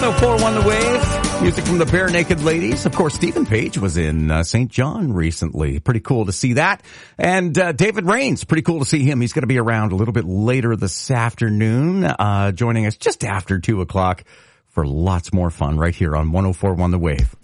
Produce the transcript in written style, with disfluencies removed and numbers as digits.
1041 The Wave, music from the Bare Naked Ladies. Of course, Stephen Page was in St. John recently. Pretty cool to see that. And David Rains, pretty cool to see him. He's going to be around a little bit later this afternoon, joining us just after 2 o'clock for lots more fun right here on 1041 The Wave.